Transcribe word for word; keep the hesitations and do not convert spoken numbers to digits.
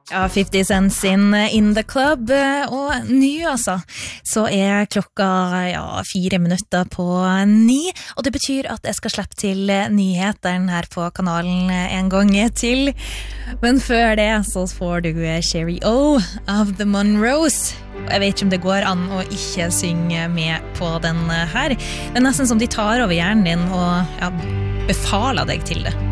Ja, fifty Cent sin In The Club, og ny altså, så er klokka ja, fire minutter på ni, og det betyr at jeg skal slippe til nyhetene her på kanalen en gang til, men før det så får du Sherry O av The Monroes. Jeg vet ikke om det går an å ikke synge med på den her. Det er nesten som de tar over hjernen din og ja, befaler deg til det.